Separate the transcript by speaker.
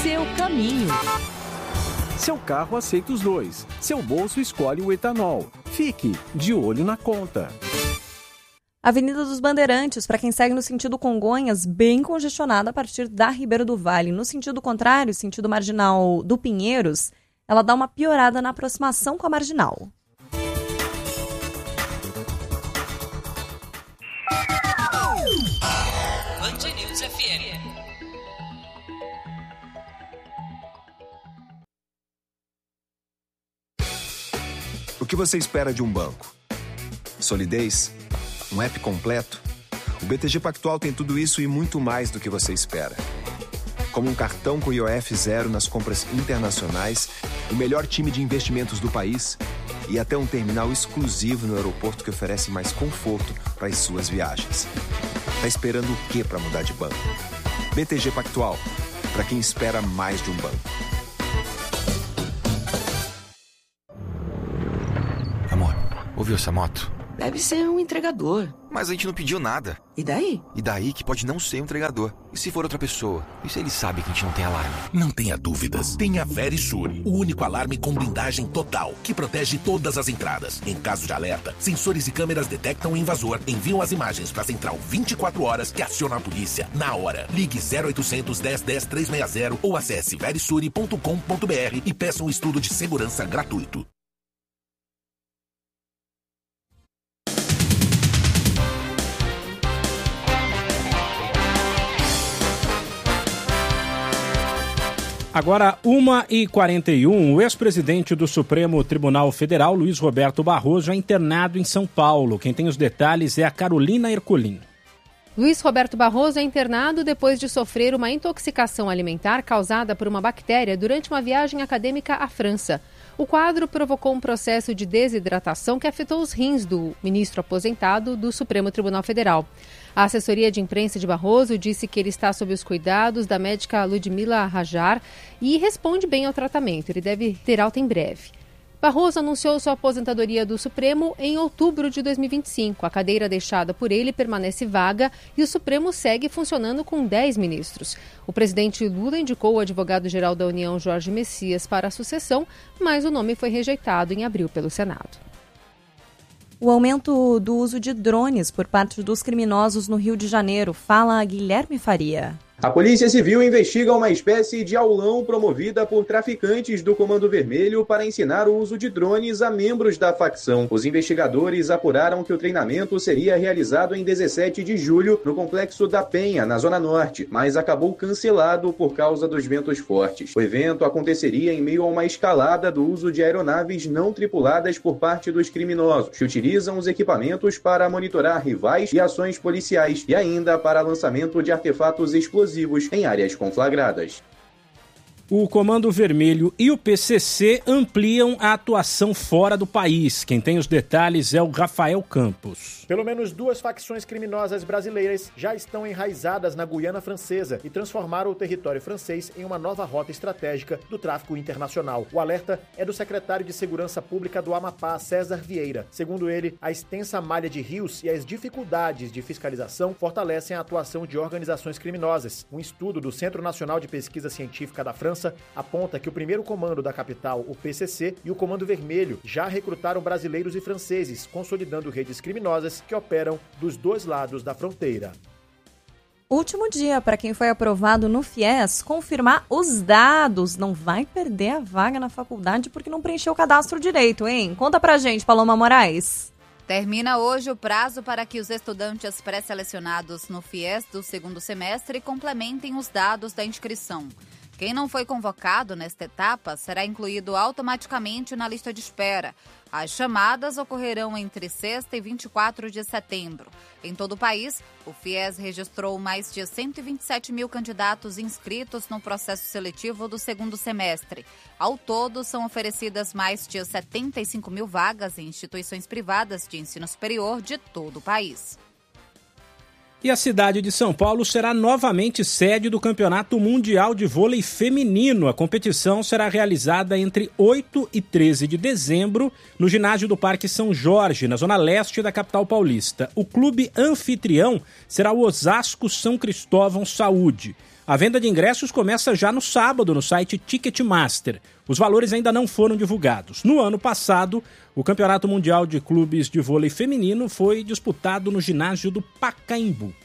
Speaker 1: seu caminho.
Speaker 2: Seu carro aceita os dois. Seu bolso escolhe o etanol. Fique de olho na conta.
Speaker 3: Avenida dos Bandeirantes, para quem segue no sentido Congonhas, bem congestionada a partir da Ribeiro do Vale. No sentido contrário, sentido marginal do Pinheiros, ela dá uma piorada na aproximação com a marginal.
Speaker 4: Band News FM.
Speaker 5: O que você espera de um banco? Solidez? Um app completo? O BTG Pactual tem tudo isso e muito mais do que você espera. Como um cartão com IOF zero nas compras internacionais, o melhor time de investimentos do país e até um terminal exclusivo no aeroporto que oferece mais conforto para as suas viagens. Tá esperando o quê para mudar de banco? BTG Pactual, para quem espera mais de um banco.
Speaker 6: Amor, ouviu essa moto?
Speaker 4: Deve ser um entregador.
Speaker 6: Mas a gente não pediu nada.
Speaker 4: E daí?
Speaker 6: E daí que pode não ser um entregador. E se for outra pessoa? E se ele sabe que a gente não tem alarme?
Speaker 7: Não tenha dúvidas. Tem a Verisure, o único alarme com blindagem total, que protege todas as entradas. Em caso de alerta, sensores e câmeras detectam o invasor, enviam as imagens para a central 24 horas que aciona a polícia na hora. Ligue 0800 10 10 360 ou acesse verisure.com.br e peça um estudo de segurança gratuito.
Speaker 8: Agora, 1h41, o ex-presidente do Supremo Tribunal Federal, Luiz Roberto Barroso, é internado em São Paulo. Quem tem os detalhes é a Carolina Ercolim.
Speaker 9: Luiz Roberto Barroso é internado depois de sofrer uma intoxicação alimentar causada por uma bactéria durante uma viagem acadêmica à França. O quadro provocou um processo de desidratação que afetou os rins do ministro aposentado do Supremo Tribunal Federal. A assessoria de imprensa de Barroso disse que ele está sob os cuidados da médica Ludmila Rajar e responde bem ao tratamento. Ele deve ter alta em breve. Barroso anunciou sua aposentadoria do Supremo em outubro de 2025. A cadeira deixada por ele permanece vaga e o Supremo segue funcionando com 10 ministros. O presidente Lula indicou o advogado-geral da União, Jorge Messias, para a sucessão, mas o nome foi rejeitado em abril pelo Senado.
Speaker 3: O aumento do uso de drones por parte dos criminosos no Rio de Janeiro. Fala Guilherme Faria.
Speaker 10: A Polícia Civil investiga uma espécie de aulão promovida por traficantes do Comando Vermelho para ensinar o uso de drones a membros da facção. Os investigadores apuraram que o treinamento seria realizado em 17 de julho no Complexo da Penha, na Zona Norte, mas acabou cancelado por causa dos ventos fortes. O evento aconteceria em meio a uma escalada do uso de aeronaves não tripuladas por parte dos criminosos, que utilizam os equipamentos para monitorar rivais e ações policiais e ainda para lançamento de artefatos explosivos em áreas conflagradas.
Speaker 8: O Comando Vermelho e o PCC ampliam a atuação fora do país. Quem tem os detalhes é o Rafael Campos.
Speaker 11: Pelo menos 2 facções criminosas brasileiras já estão enraizadas na Guiana Francesa e transformaram o território francês em uma nova rota estratégica do tráfico internacional. O alerta é do secretário de Segurança Pública do Amapá, César Vieira. Segundo ele, a extensa malha de rios e as dificuldades de fiscalização fortalecem a atuação de organizações criminosas. Um estudo do Centro Nacional de Pesquisa Científica da França aponta que o primeiro comando da capital, o PCC, e o Comando Vermelho já recrutaram brasileiros e franceses, consolidando redes criminosas que operam dos 2 lados da fronteira.
Speaker 3: Último dia para quem foi aprovado no FIES confirmar os dados. Não vai perder a vaga na faculdade porque não preencheu o cadastro direito, hein? Conta pra gente, Paloma Moraes.
Speaker 12: Termina hoje o prazo para que os estudantes pré-selecionados no FIES do 2º semestre complementem os dados da inscrição. Quem não foi convocado nesta etapa será incluído automaticamente na lista de espera. As chamadas ocorrerão entre sexta e 24 de setembro. Em todo o país, o FIES registrou mais de 127 mil candidatos inscritos no processo seletivo do 2º semestre. Ao todo, são oferecidas mais de 75 mil vagas em instituições privadas de ensino superior de todo o país.
Speaker 8: E a cidade de São Paulo será novamente sede do Campeonato Mundial de Vôlei Feminino. A competição será realizada entre 8 e 13 de dezembro no ginásio do Parque São Jorge, na zona leste da capital paulista. O clube anfitrião será o Osasco São Cristóvão Saúde. A venda de ingressos começa já no sábado no site Ticketmaster. Os valores ainda não foram divulgados. No ano passado, o Campeonato Mundial de Clubes de Vôlei Feminino foi disputado no ginásio do Pacaembu.